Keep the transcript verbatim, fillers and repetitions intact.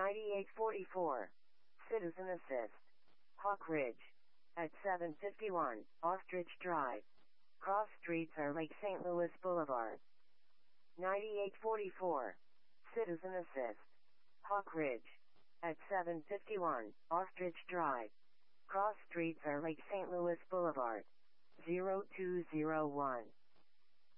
ninety-eight forty-four. Citizen Assist. Hawk Ridge. At seven fifty-one, Ostrich Drive. Cross streets are Lake Saint Louis Boulevard. ninety-eight forty-four. Citizen Assist. Hawk Ridge. At seven fifty-one, Ostrich Drive. Cross streets are Lake Saint Louis Boulevard. zero two zero one.